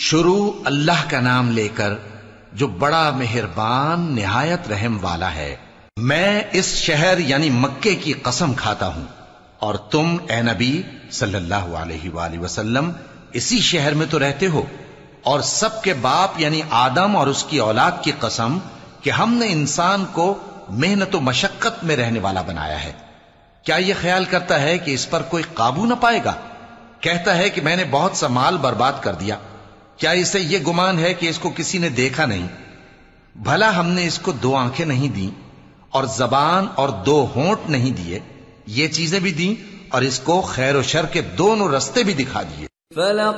शुरू अल्लाह का नाम लेकर जो बड़ा मेहरबान निहायत रहम वाला है। मैं इस शहर यानी मक्के की कसम खाता हूं और तुम ए नबी सल्लल्लाहु अलैहि वसल्लम इसी शहर में तो रहते हो। और सबके बाप यानी आदम और उसकी औलाद की कसम कि हमने इंसान को मेहनत व मशक्कत में रहने वाला बनाया है। क्या यह ख्याल करता है कि इस पर कोई काबू न पाएगा? कहता है कि मैंने बहुत सा माल बर्बाद कर दिया। क्या इसे यह गुमान है कि इसको किसी ने देखा नहीं? भला हमने इसको 2 आंखें नहीं दी और जबान और 2 होंठ नहीं दिए? ये चीजें भी दी और इसको खैर और शर के दोनों रास्ते भी दिखा दिए।